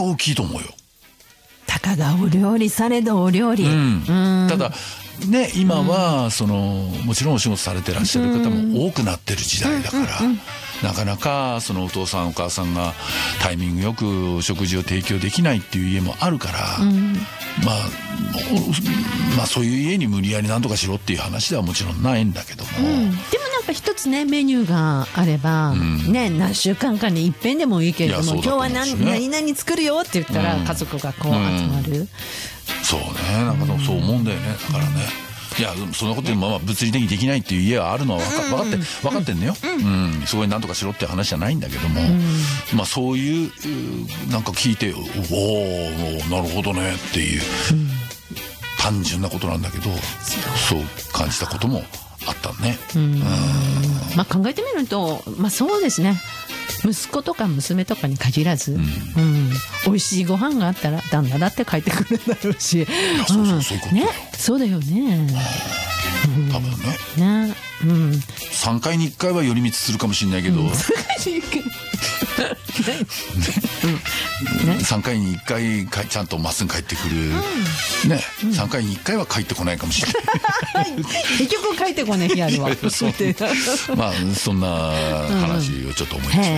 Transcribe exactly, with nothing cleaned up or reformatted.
大きいと思うよ。 たかがお料理されどお料理、うん、 ただね、今はそのもちろんお仕事されてらっしゃる方も多くなってる時代だから、なかなかそのお父さんお母さんがタイミングよく食事を提供できないっていう家もあるから、うん、まあ、まあそういう家に無理やり何とかしろっていう話ではもちろんないんだけども、うん、 でもなんか一つねメニューがあれば、うん、ね、何週間かに一遍でもいいけれども、今日は 何,、ね、何々作るよって言ったら、うん、家族がこう集まる、うん、 そうね、なんかそう思うんだよね。だからね、いやそんなことでもまあ物理的にできないっていう家はあるのは分か、分かって分かってんのよ、うんうん、そこに何とかしろって話じゃないんだけども、うん、まあそういうなんか聞いておおなるほどねっていう、うん、単純なことなんだけど、そう感じたこともあったね。うん、うん、 まあ考えてみると、まあそうですね、息子とか娘とかに限らず、うんうん、美味しいご飯があったら旦那だって帰ってくるんだろうし、 そうそうそういうことだよ、 ね、そうだよね、 多分ね、 ね、うん、 さんかいにいっかいは寄り道するかもしれないけど、うん、さんかいにいっかいちゃんとまっすぐ帰ってくる、うん、ね、うん、さんかいにいっかいは帰ってこないかもしれない結局帰ってこない日あるわまあそんな話をちょっと思いました。